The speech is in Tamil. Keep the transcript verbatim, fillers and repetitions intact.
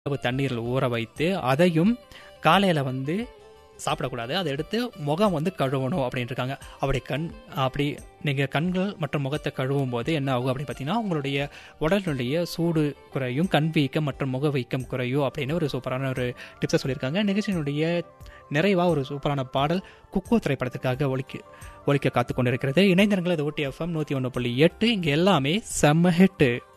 தண்ணீரில் ஊற வைத்து அதையும் காலையில் வந்து சாப்பிடக்கூடாது, அதை எடுத்து முகம் வந்து கழுவணும் அப்படின்னு இருக்காங்க. அப்படி கண் அப்படி நீங்கள் கண்கள் மற்றும் முகத்தை கழுவும் போது என்ன ஆகும் அப்படின்னு பார்த்தீங்கன்னா உங்களுடைய உடலுடைய சூடு குறையும், கண் வீக்கம் மற்றும் முக வீக்கம் குறையும் அப்படின்னு ஒரு சூப்பரான ஒரு டிப்ஸை சொல்லியிருக்காங்க. நிகழ்ச்சியினுடைய நிறைவாக ஒரு சூப்பரான பாடல் குக்கு திரைப்படத்துக்காக ஒலிக்க ஒலிக்க காத்து கொண்டிருக்கிறது. இணைந்தர்கள் அது ஓடி எஃப்எம் நூற்றி ஒன்று புள்ளி எட்டு. இங்கே எல்லாமே செம்ம ஹிட்டு.